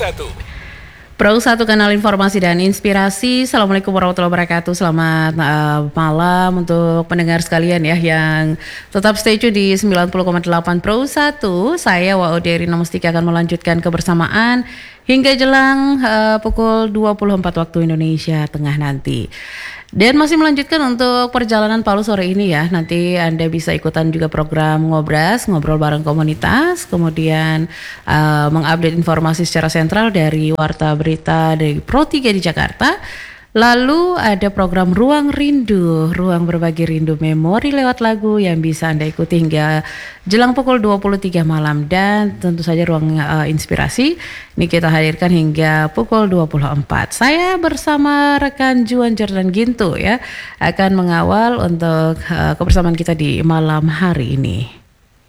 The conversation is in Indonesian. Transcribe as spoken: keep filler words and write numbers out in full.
satu. Pro satu kanal informasi dan inspirasi. Assalamualaikum warahmatullahi wabarakatuh. Selamat uh, malam untuk pendengar sekalian ya yang tetap stay tune di sembilan puluh koma delapan Pro satu. Saya Waoderi Namustika akan melanjutkan kebersamaan hingga jelang uh, pukul dua puluh empat waktu Indonesia Tengah nanti. Dan masih melanjutkan untuk perjalanan Palu sore ini ya. Nanti Anda bisa ikutan juga program Ngobras, ngobrol bareng komunitas. Kemudian uh, mengupdate informasi secara sentral dari Warta Berita dari Pro tiga di Jakarta. Lalu ada program Ruang Rindu, ruang berbagi rindu memori lewat lagu yang bisa Anda ikuti hingga jelang pukul dua puluh tiga malam. Dan tentu saja ruang uh, inspirasi ini kita hadirkan hingga pukul dua puluh empat. Saya bersama rekan Juan Jordan Gintu ya akan mengawal untuk uh, kebersamaan kita di malam hari ini.